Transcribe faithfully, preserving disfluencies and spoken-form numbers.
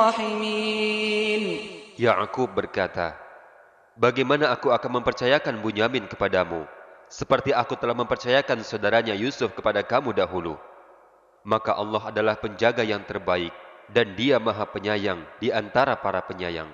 الراحمين. Ya'qub berkata, bagaimana aku akan mempercayakan Bunyamin kepadamu, seperti aku telah mempercayakan saudaranya Yusuf kepada kamu dahulu. Maka Allah adalah penjaga yang terbaik, dan Dia Maha Penyayang di antara para penyayang.